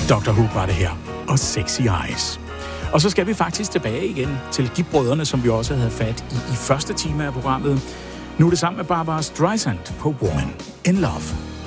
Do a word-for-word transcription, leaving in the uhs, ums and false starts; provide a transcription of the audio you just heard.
doktor Who var det her, og Sexy Eyes. Og så skal vi faktisk tilbage igen til Gibb-brødrene, som vi også havde fat i i første time af programmet. Nu er det sammen med Barbra Streisand på Woman in Love.